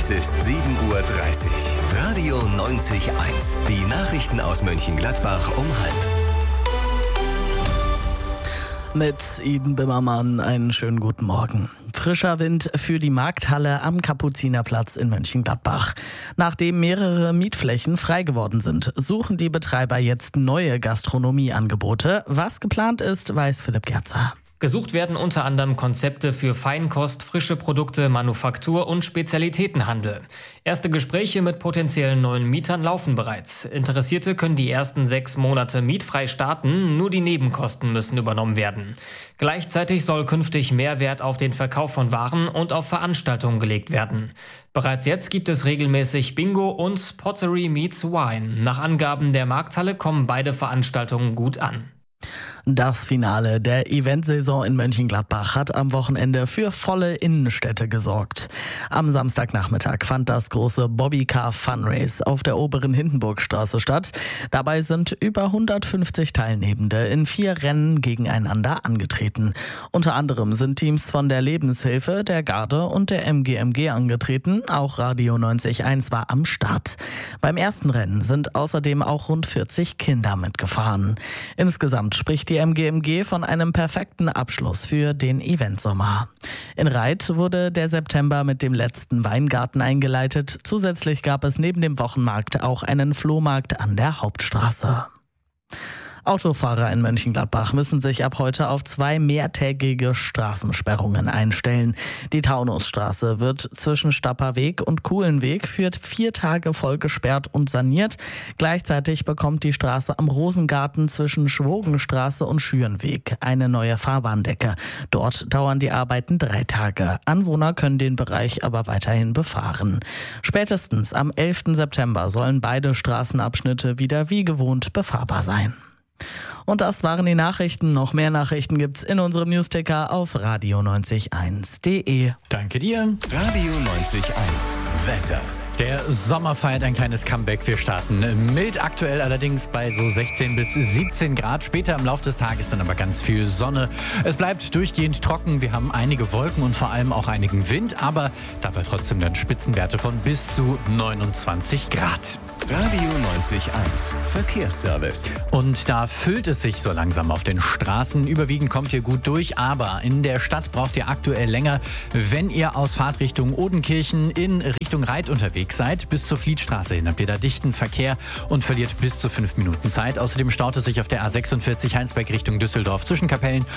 Es ist 7:30 Uhr. Radio 90.1. Die Nachrichten aus Mönchengladbach um 12:30. Mit Iden Bimmermann einen schönen guten Morgen. Frischer Wind für die Markthalle am Kapuzinerplatz in Mönchengladbach. Nachdem mehrere Mietflächen frei geworden sind, suchen die Betreiber jetzt neue Gastronomieangebote. Was geplant ist, weiß Philipp Gerzer. Gesucht werden unter anderem Konzepte für Feinkost, frische Produkte, Manufaktur und Spezialitätenhandel. Erste Gespräche mit potenziellen neuen Mietern laufen bereits. Interessierte können die ersten 6 Monate mietfrei starten, nur die Nebenkosten müssen übernommen werden. Gleichzeitig soll künftig mehr Wert auf den Verkauf von Waren und auf Veranstaltungen gelegt werden. Bereits jetzt gibt es regelmäßig Bingo und Pottery meets Wine. Nach Angaben der Markthalle kommen beide Veranstaltungen gut an. Das Finale der Eventsaison in Mönchengladbach hat am Wochenende für volle Innenstädte gesorgt. Am Samstagnachmittag fand das große Bobbycar Fun Race auf der oberen Hindenburgstraße statt. Dabei sind über 150 Teilnehmende in 4 Rennen gegeneinander angetreten. Unter anderem sind Teams von der Lebenshilfe, der Garde und der MGMG angetreten. Auch Radio 90.1 war am Start. Beim ersten Rennen sind außerdem auch rund 40 Kinder mitgefahren. Insgesamt spricht die MGMG von einem perfekten Abschluss für den Eventsommer. In Reit wurde der September mit dem letzten Weingarten eingeleitet. Zusätzlich gab es neben dem Wochenmarkt auch einen Flohmarkt an der Hauptstraße. Autofahrer in Mönchengladbach müssen sich ab heute auf 2 mehrtägige Straßensperrungen einstellen. Die Taunusstraße wird zwischen Stapperweg und Kuhlenweg für 4 Tage voll gesperrt und saniert. Gleichzeitig bekommt die Straße am Rosengarten zwischen Schwogenstraße und Schürenweg eine neue Fahrbahndecke. Dort dauern die Arbeiten 3 Tage. Anwohner können den Bereich aber weiterhin befahren. Spätestens am 11. September sollen beide Straßenabschnitte wieder wie gewohnt befahrbar sein. Und das waren die Nachrichten. Noch mehr Nachrichten gibt's in unserem Newsticker auf radio901.de. Danke dir. Radio 90.1. Wetter. Der Sommer feiert ein kleines Comeback. Wir starten mild aktuell, allerdings bei so 16 bis 17 Grad. Später im Laufe des Tages dann aber ganz viel Sonne. Es bleibt durchgehend trocken. Wir haben einige Wolken und vor allem auch einigen Wind, aber dabei trotzdem dann Spitzenwerte von bis zu 29 Grad. Radio 90.1. Verkehrsservice. Und da füllt es sich so langsam auf den Straßen. Überwiegend kommt ihr gut durch, aber in der Stadt braucht ihr aktuell länger, wenn ihr aus Fahrtrichtung Odenkirchen in Richtung Reit unterwegs seid. Bis zur Flietstraße hin habt ihr da dichten Verkehr und verliert bis zu 5 Minuten Zeit. Außerdem staut es sich auf der A46 Heinsberg Richtung Düsseldorf zwischen Kapellen